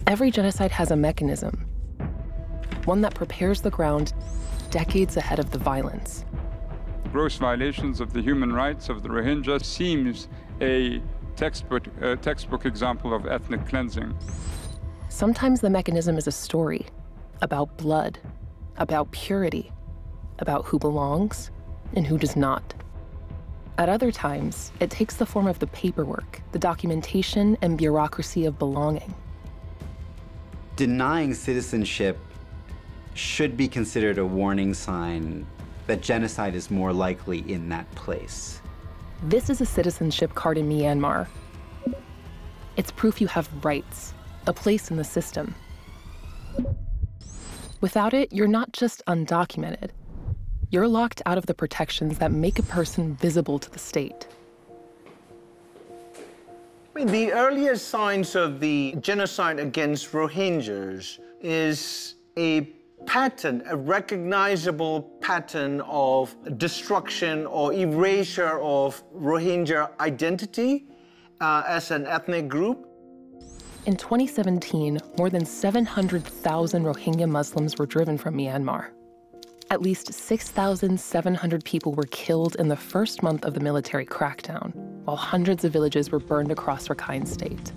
Every genocide has a mechanism, one that prepares the ground decades ahead of the violence. Gross violations of the human rights of the Rohingya seems a textbook example of ethnic cleansing. Sometimes the mechanism is a story about blood, about purity, about who belongs and who does not. At other times, it takes the form of the paperwork, the documentation and bureaucracy of belonging. Denying citizenship should be considered a warning sign that genocide is more likely in that place. This is a citizenship card in Myanmar. It's proof you have rights, a place in the system. Without it, you're not just undocumented. You're locked out of the protections that make a person visible to the state. I mean, the earliest signs of the genocide against Rohingyas is a pattern, a recognizable pattern of destruction or erasure of Rohingya identity as an ethnic group. In 2017, more than 700,000 Rohingya Muslims were driven from Myanmar. At least 6,700 people were killed in the first month of the military crackdown, while hundreds of villages were burned across Rakhine State.